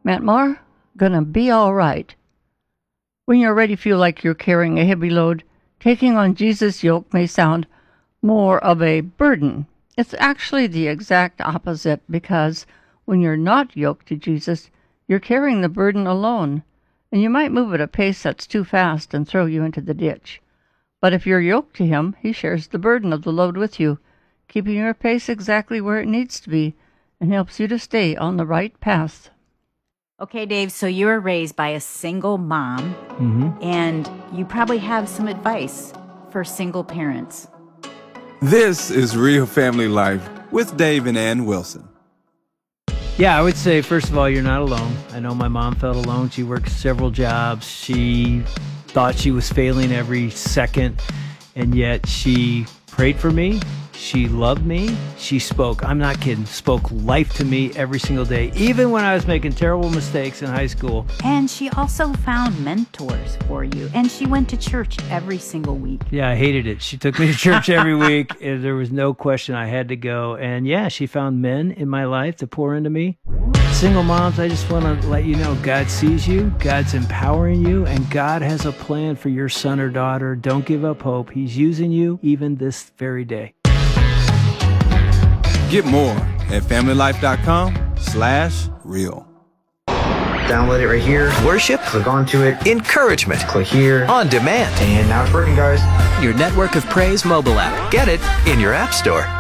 Matt Moore, gonna be all right. When you already feel like you're carrying a heavy load, taking on Jesus' yoke may sound more of a burden. It's actually the exact opposite, because when you're not yoked to Jesus, you're carrying the burden alone, and you might move at a pace that's too fast and throw you into the ditch. But if you're yoked to him, he shares the burden of the load with you, keeping your pace exactly where it needs to be, and helps you to stay on the right path. Okay, Dave, so you were raised by a single mom, and you probably have some advice for single parents. This is Real Family Life with Dave and Ann Wilson. Yeah, I would say, first of all, you're not alone. I know my mom felt alone. She worked several jobs. She thought she was failing every second, and yet she prayed for me. She loved me. She spoke, I'm not kidding, spoke life to me every single day, even when I was making terrible mistakes in high school. And she also found mentors for you, and she went to church every single week. Yeah, I hated it. She took me to church every week. And there was no question I had to go. And yeah, she found men in my life to pour into me. Single moms, I just want to let you know, God sees you, God's empowering you, and God has a plan for your son or daughter. Don't give up hope. He's using you even this very day. Get more at familylife.com/real. Download it right here. Worship, Click onto it. encouragement, Click here. on demand. And now it's working, guys. Your Network of Praise mobile app. Get it in your app store.